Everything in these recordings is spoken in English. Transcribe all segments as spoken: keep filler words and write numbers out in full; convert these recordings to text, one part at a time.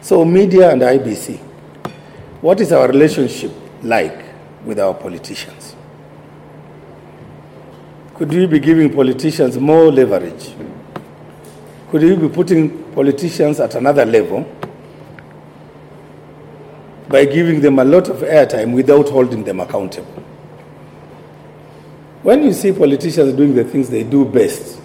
So media and I B C, what is our relationship like with our politicians? Could we be giving politicians more leverage? Could we be putting politicians at another level by giving them a lot of airtime without holding them accountable? When you see politicians doing the things they do best,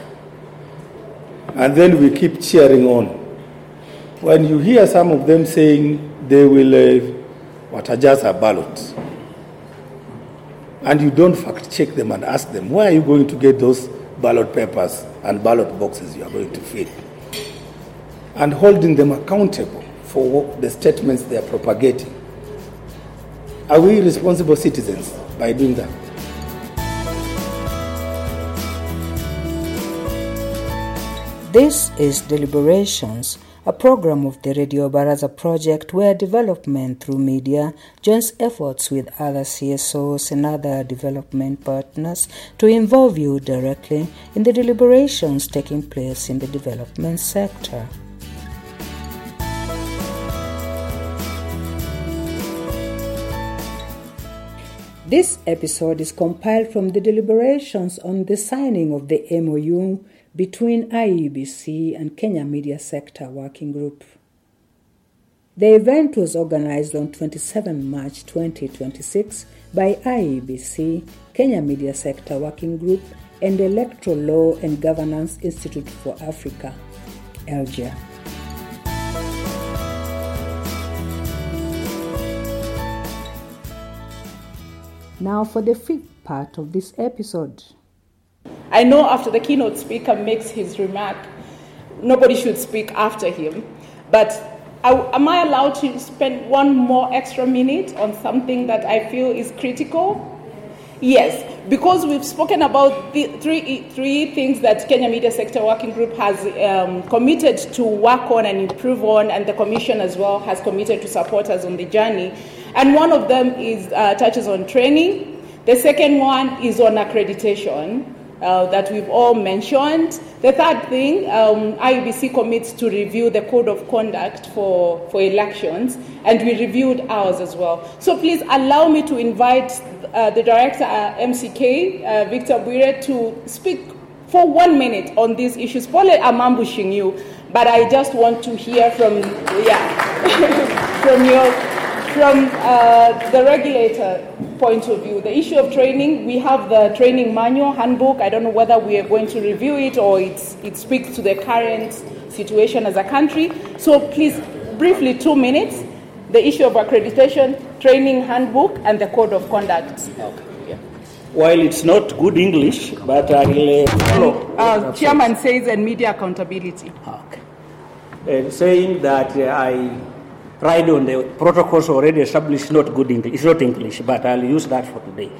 and then we keep cheering on, when you hear some of them saying they will uh, what adjust a ballot, and you don't fact check them and ask them, where are you going to get those ballot papers and ballot boxes you are going to fill? And holding them accountable for the statements they are propagating. Are we responsible citizens by doing that? This is Deliberations, a program of the Radio Baraza project where development through media joins efforts with other C S Os and other development partners to involve you directly in the deliberations taking place in the development sector. This episode is compiled from the deliberations on the signing of the M O U between I E B C and Kenya Media Sector Working Group. The event was organized on the twenty-seventh of March twenty twenty-six by I E B C, Kenya Media Sector Working Group, and Electoral Law and Governance Institute for Africa, ELGIA. Now for the fifth part of this episode. I know after the keynote speaker makes his remark, nobody should speak after him, but I, am I allowed to spend one more extra minute on something that I feel is critical? Yes, because we've spoken about the three, three things that Kenya Media Sector Working Group has um, committed to work on and improve on, and the Commission as well has committed to support us on the journey. And one of them is uh, touches on training. The second one is on accreditation. Uh, that we've all mentioned. The third thing, um, I E B C commits to review the code of conduct for, for elections, and we reviewed ours as well. So please allow me to invite uh, the director at M C K, uh, Victor Bwire, to speak for one minute on these issues. Probably I'm ambushing you, but I just want to hear from, yeah, from your, from uh, the regulator point of view. The issue of training, we have the training manual, handbook. I don't know whether we are going to review it or it's, it speaks to the current situation as a country. So please, briefly, two minutes, the issue of accreditation, training handbook, and the code of conduct. Okay. Yeah. While it's not good English, but I will uh, follow. Uh, chairman says, and media accountability. Okay. Uh, saying that uh, I ride on the protocols already established, not good English. It's not English, but I'll use that for today.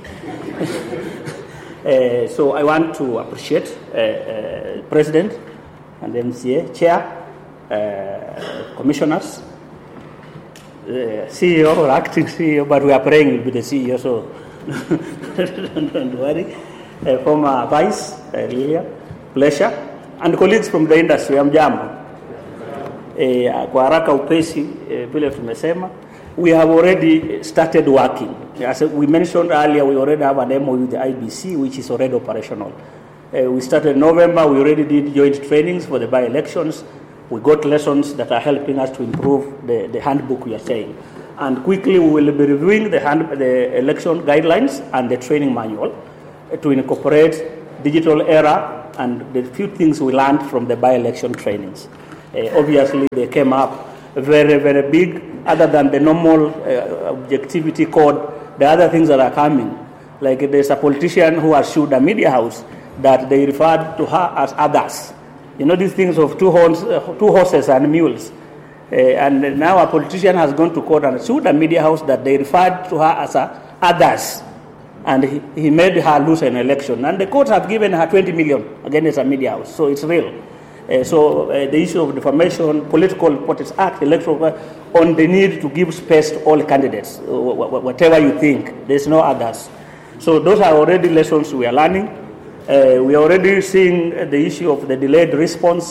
uh, so I want to appreciate uh, uh, President and M C A, Chair, uh, Commissioners, uh, C E O or acting C E O, but we are praying will be the C E O, so don't, don't worry. Uh, former Vice, uh, Lilia, pleasure, and colleagues from the industry, Amjambo. Uh, kwa haraka upesi vile uh, tumesema, we have already started working. As we mentioned earlier, we already have an M O U with the I B C, which is already operational. Uh, we started in November. We already did joint trainings for the by-elections. We got lessons that are helping us to improve the, the handbook we are saying. And quickly we will be reviewing the, hand, the election guidelines and the training manual uh, to incorporate digital era and the few things we learned from the by-election trainings. Uh, obviously, they came up very, very big. Other than the normal uh, objectivity code, the other things that are coming, like there's a politician who has sued a media house that they referred to her as others. You know these things of two, horns, uh, two horses and mules. Uh, and now a politician has gone to court and sued a media house that they referred to her as a others. And he, he made her lose an election. And the courts have given her twenty million against a media house. So it's real. Uh, so uh, the issue of defamation, Political Reporters Act, electoral, uh, on the need to give space to all candidates, uh, whatever you think, there's no others. So those are already lessons we are learning. Uh, we are already seeing the issue of the delayed response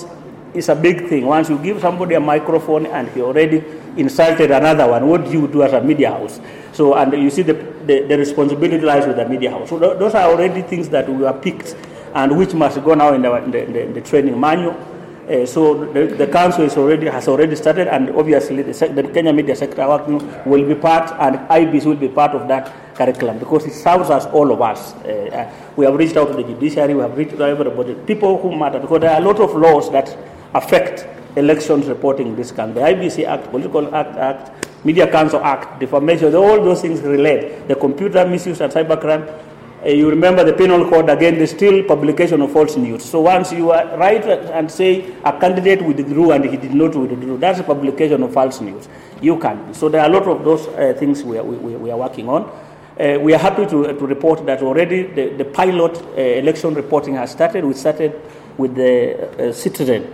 is a big thing. Once you give somebody a microphone and he already insulted another one, what do you do as a media house? So, and you see the, the, the responsibility lies with the media house. So th- those are already things that we are picked and which must go now in the, in the, in the, in the training manual. Uh, so the, the council is already has already started, and obviously the, the Kenya Media Sector Working will be part, and I B C will be part of that curriculum because it serves us, all of us. Uh, uh, we have reached out to the judiciary, we have reached out to everybody, people who matter, because there are a lot of laws that affect elections reporting in this country. The I B C Act, Political Act, Act, Media Council Act, defamation, all those things relate. The computer misuse and cybercrime. Uh, you remember the penal code, again, there's still publication of false news. So once you are right and say a candidate withdrew and he did not withdraw, that's a publication of false news. You can't. So there are a lot of those uh, things we are, we, we are working on. Uh, we are happy to, uh, to report that already the, the pilot uh, election reporting has started. We started with the uh, Citizen.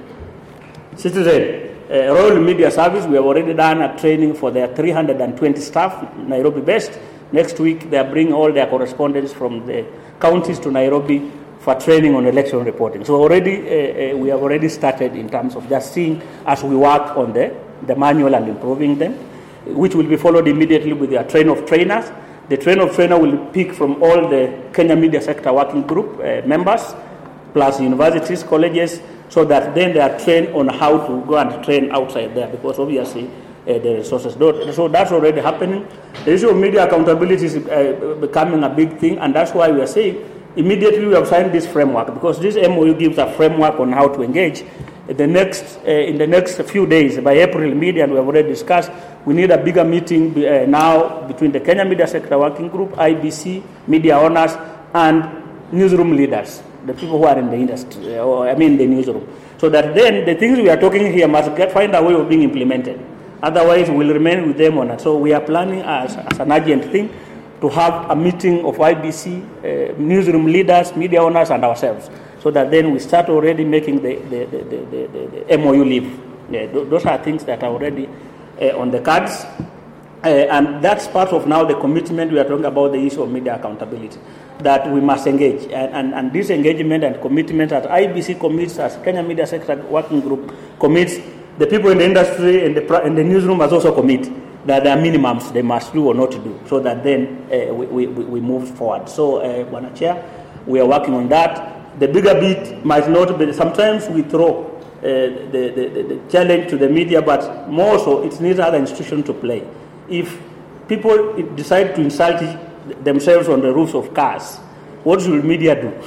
Citizen. Uh, Royal Media Service, we have already done a training for their three hundred twenty staff, Nairobi based. Next week, they are bringing all their correspondents from the counties to Nairobi for training on election reporting. So already, uh, uh, we have already started in terms of just seeing as we work on the, the manual and improving them, which will be followed immediately with a train of trainers. The train of trainer will pick from all the Kenya Media Sector Working Group uh, members, plus universities, colleges, so that then they are trained on how to go and train outside there, because obviously uh, the resources don't. So that's already happening. The issue of media accountability is uh, becoming a big thing, and that's why we are saying immediately we have signed this framework, because this M O U gives a framework on how to engage. The next, uh, in the next few days, by April media, and we have already discussed, we need a bigger meeting uh, now between the Kenya Media Sector Working Group, I B C, media owners, and newsroom leaders, the people who are in the industry, or I mean the newsroom, so that then the things we are talking here must get, find a way of being implemented. Otherwise, we'll remain with them on it. So we are planning as, as an urgent thing to have a meeting of I B C, uh, newsroom leaders, media owners, and ourselves, so that then we start already making the, the, the, the, the, the M O U live. Yeah, th- those are things that are already uh, on the cards. Uh, and that's part of now the commitment we are talking about, the issue of media accountability, that we must engage. And, and, and this engagement and commitment that I B C commits, as Kenya Media Sector Working Group commits, the people in the industry and the, and the newsroom must also commit that there are minimums they must do or not do, so that then uh, we, we, we move forward. So, uh, Bwana Chair, we are working on that. The bigger bit might not be, sometimes we throw uh, the, the, the challenge to the media, but more so it needs other institutions to play. If people decide to insult themselves on the roofs of cars, what should media do?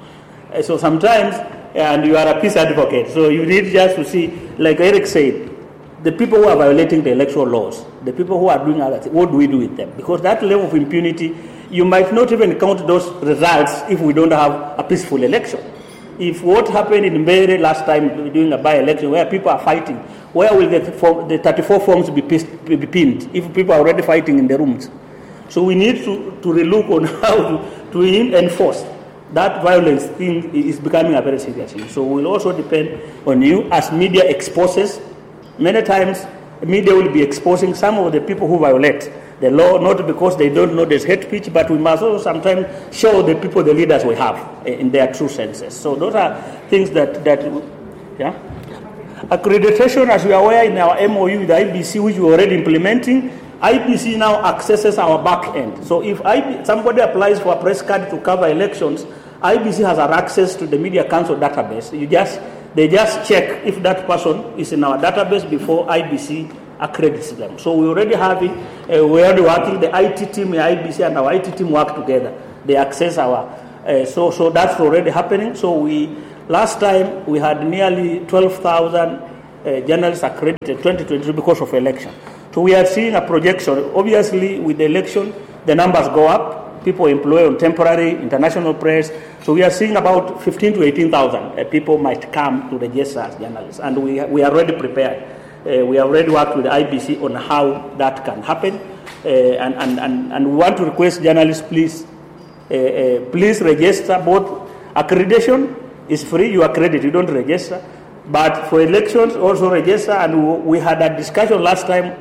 Uh, so sometimes, and you are a peace advocate, so you need just to see, like Eric said, the people who are violating the electoral laws, the people who are doing other things, what do we do with them? Because that level of impunity, you might not even count those results if we don't have a peaceful election. If what happened in Mbeere last time during a by-election where people are fighting, where will the, the thirty-four forms be, be pinned if people are already fighting in the rooms? So we need to, to relook on how to, to enforce. That violence thing is becoming a very serious thing. So we'll also depend on you as media exposes. Many times, media will be exposing some of the people who violate the law, not because they don't know there's hate speech, but we must also sometimes show the people, the leaders we have, in their true senses. So those are things that, that yeah. Accreditation, as we are aware in our M O U with the I B C, which we're already implementing, I B C now accesses our back end. So if I B, somebody applies for a press card to cover elections, I B C has access to the Media Council database. You just They just check if that person is in our database before I B C accredits them. So we already have it. Uh, we are already working. The I T team, the I B C, and our I T team work together. They access our. Uh, so so that's already happening. So we last time we had nearly twelve thousand uh, journalists accredited twenty twenty-two because of election. So we are seeing a projection. Obviously, with the election, the numbers go up. People employed on temporary, international press. So we are seeing about fifteen to eighteen thousand uh, people might come to register as journalists. And we, we are already prepared. Uh, we have already worked with the I B C on how that can happen. Uh, and, and, and, and we want to request journalists, please, uh, uh, please register. Both accreditation is free. You accredit, you don't register. But for elections, also register. And we had a discussion last time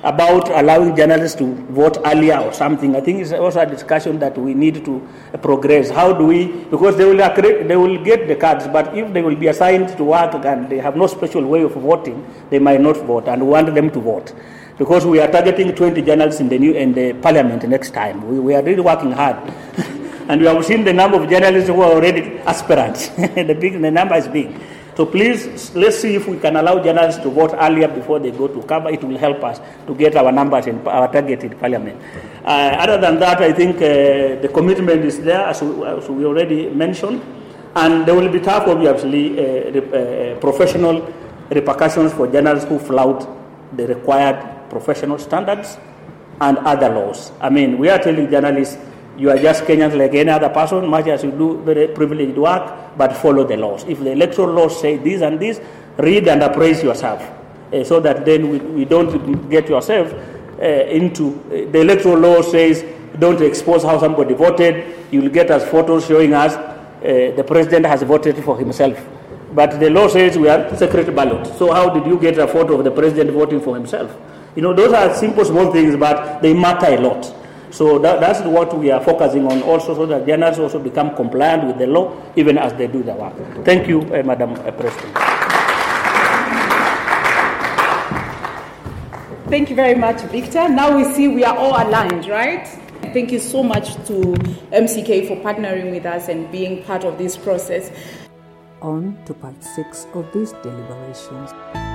about allowing journalists to vote earlier or something. I think it's also a discussion that we need to progress. How do we, because they will, accre- they will get the cards, but if they will be assigned to work and they have no special way of voting, they might not vote, and we want them to vote. Because we are targeting twenty journalists in the new in the parliament next time. We, we are really working hard. And we have seen the number of journalists who are already aspirants. the, big, the number is big. So please, let's see if we can allow journalists to vote earlier before they go to cover. It will help us to get our numbers in our targeted parliament. Uh, other than that, I think uh, the commitment is there, as we, as we already mentioned, and there will be tough, obviously, uh, uh, professional repercussions for journalists who flout the required professional standards and other laws. I mean, we are telling journalists, you are just Kenyans like any other person, much as you do very privileged work, but follow the laws. If the electoral laws say this and this, read and appraise yourself, uh, so that then we, we don't get yourself uh, into, uh, the electoral law says don't expose how somebody voted. You will get us photos showing us uh, the president has voted for himself. But the law says we are secret ballot. So how did you get a photo of the president voting for himself? You know, those are simple, small things, but they matter a lot. So that, that's what we are focusing on also, so that journalists also become compliant with the law, even as they do their work. Thank you, uh, Madam President. Thank you very much, Victor. Now we see we are all aligned, right? Thank you so much to M C K for partnering with us and being part of this process. On to part six of these deliberations.